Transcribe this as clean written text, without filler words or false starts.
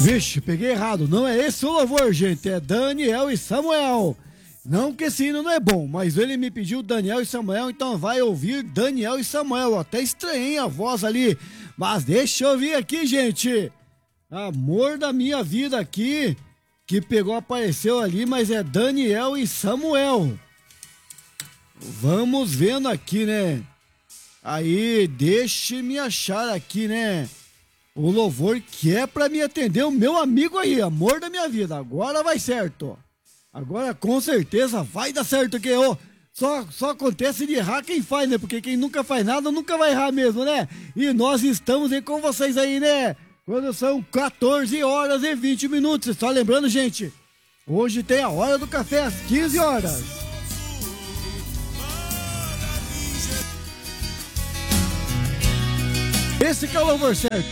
Vixe, peguei errado. Não é esse o louvor, gente. É Daniel e Samuel. Não que esse hino não é bom, mas ele me pediu Daniel e Samuel, então vai ouvir Daniel e Samuel. Até estranhei a voz ali, mas deixa eu ouvir aqui, gente. Amor da minha vida aqui, que pegou, apareceu ali, mas é Daniel e Samuel. Vamos vendo aqui, né? Aí, deixe-me achar aqui, né? O louvor que é pra me atender o meu amigo aí, amor da minha vida. Agora vai certo. Agora com certeza vai dar certo, que só acontece de errar quem faz, né? Porque quem nunca faz nada nunca vai errar mesmo, né? E nós estamos aí com vocês aí, né? Quando são 14 horas e 20 minutos. Só lembrando, gente, hoje tem a hora do café às 15 horas. Esse que é o louvor certo.